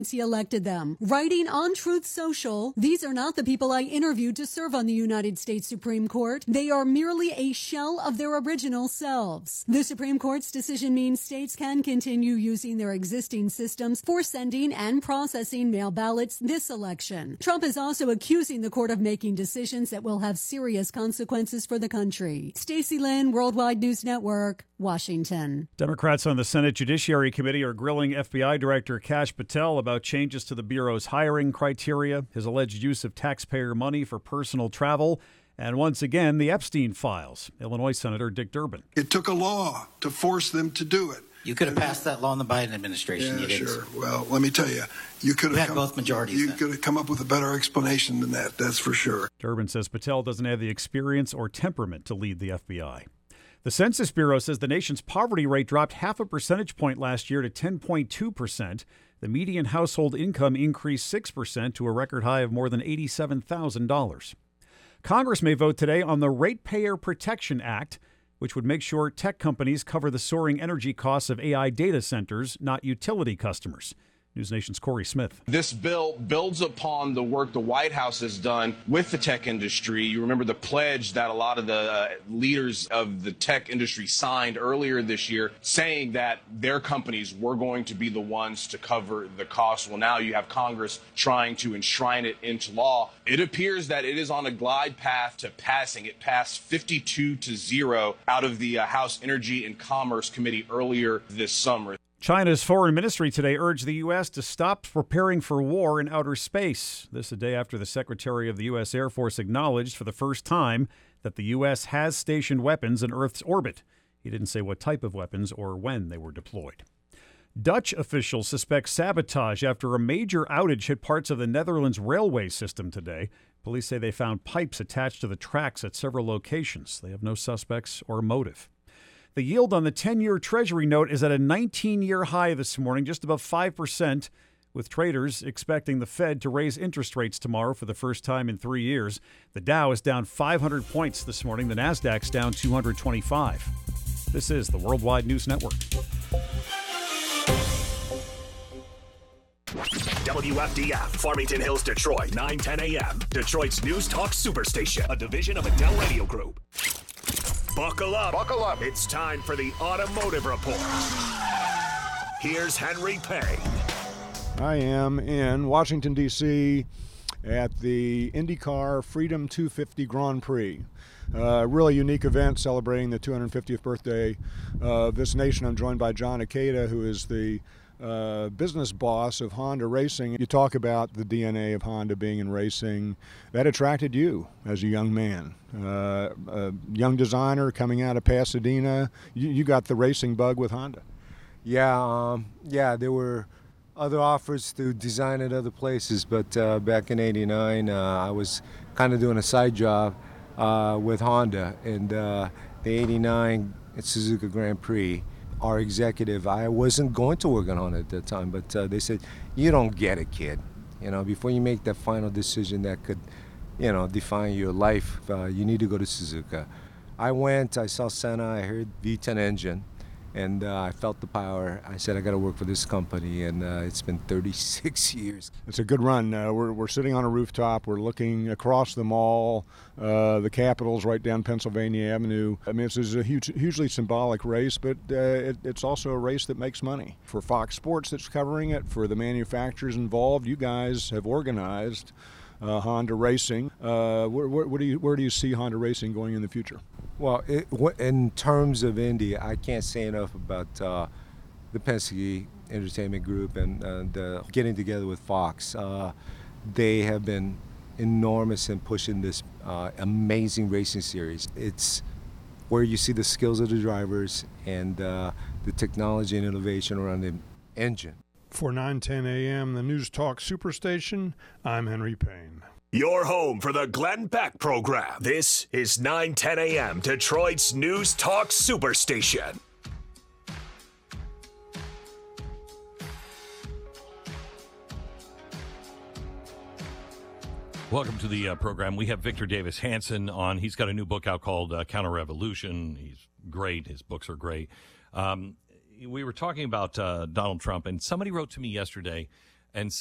He elected them. Writing on Truth Social, these are not the people I interviewed to serve on the United States Supreme Court. They are merely a shell of their original selves. The Supreme Court's decision means states can continue using their existing systems for sending and processing mail ballots this election. Trump is also accusing the court of making decisions that will have serious consequences for the country. Stacey Lynn, Worldwide News Network, Washington. Democrats on the Senate Judiciary Committee are grilling FBI Director Kash Patel about changes to the Bureau's hiring criteria, his alleged use of taxpayer money for personal travel, and once again, the Epstein files. Illinois Senator Dick Durbin. It took a law to force them to do it. You could have passed that law in the Biden administration. Yeah, you didn't. sure. Well, let me tell you, you could have both majorities. You could have come up with a better explanation than that. That's for sure. Durbin says Patel doesn't have the experience or temperament to lead the FBI. The Census Bureau says the nation's poverty rate dropped half a percentage point last year to 10.2%. The median household income increased 6% to a record high of more than $87,000. Congress may vote today on the Ratepayer Protection Act, which would make sure tech companies cover the soaring energy costs of AI data centers, not utility customers. News Nation's Corey Smith. This bill builds upon the work the White House has done with the tech industry. You remember the pledge that a lot of the leaders of the tech industry signed earlier this year, saying that their companies were going to be the ones to cover the cost. Well, now you have Congress trying to enshrine it into law. It appears that it is on a glide path to passing. It passed 52-0 out of the House Energy and Commerce Committee earlier this summer. China's foreign ministry today urged the U.S. to stop preparing for war in outer space. This a day after the Secretary of the U.S. Air Force acknowledged for the first time that the U.S. has stationed weapons in Earth's orbit. He didn't say what type of weapons or when they were deployed. Dutch officials suspect sabotage after a major outage hit parts of the Netherlands railway system today. Police say they found pipes attached to the tracks at several locations. They have no suspects or motive. The yield on the 10-year Treasury note is at a 19-year high this morning, just above 5%, with traders expecting the Fed to raise interest rates tomorrow for the first time in 3 years. The Dow is down 500 points this morning. The Nasdaq's down 225. This is the Worldwide News Network. WFDF, Farmington Hills, Detroit, 9:10 a.m. Detroit's News Talk Superstation, a division of Adele Radio Group. Buckle up. Buckle up. It's time for the Automotive Report. Here's Henry Payne. I am in Washington, D.C. at the IndyCar Freedom 250 Grand Prix. Really unique event celebrating the 250th birthday of this nation. I'm joined by John Ikeda, who is the business boss of Honda Racing. You talk about the DNA of Honda being in racing. That attracted you as a young man. A young designer coming out of Pasadena. You got the racing bug with Honda. Yeah, there were other offers to design at other places, but back in '89, I was kind of doing a side job with Honda, and the '89 Suzuka Grand Prix. Our executive, I wasn't going to work on Honda at that time, but they said, you don't get it, kid. Before you make that final decision that could, define your life, you need to go to Suzuka. I went, I saw Senna, I heard V10 engine, and I felt the power. I said, I got to work for this company, and it's been 36 years. It's a good run. We're sitting on a rooftop. We're looking across the mall. The Capitol's right down Pennsylvania Avenue. I mean, this is a hugely symbolic race, but it's also a race that makes money. For Fox Sports that's covering it, for the manufacturers involved, you guys have organized Honda Racing. Where do you see Honda Racing going in the future? Well, in terms of Indy, I can't say enough about the Penske Entertainment Group and getting together with Fox. They have been enormous in pushing this amazing racing series. It's where you see the skills of the drivers and the technology and innovation around the engine. For 9:10 a.m., the News Talk Superstation, I'm Henry Payne. Your home for the Glenn Beck program. This is 9:10 a.m. Detroit's News Talk Superstation. Welcome to the program. We have Victor Davis Hanson on. He's got a new book out called Counter-Revolution. He's great. His books are great. We were talking about Donald Trump, and somebody wrote to me yesterday and